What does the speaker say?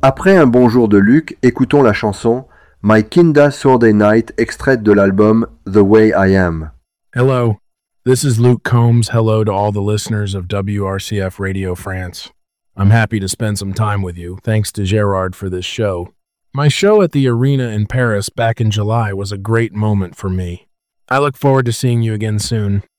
Après un bonjour de Luc, écoutons la chanson My Kinda Saturday Night, extraite de l'album The Way I Am. Hello, this is Luke Combs. Hello to all the listeners of WRCF Radio France. I'm happy to spend some time with you. Thanks to Gerard for this show. My show at the Arena in Paris back in July was a great moment for me. I look forward to seeing you again soon.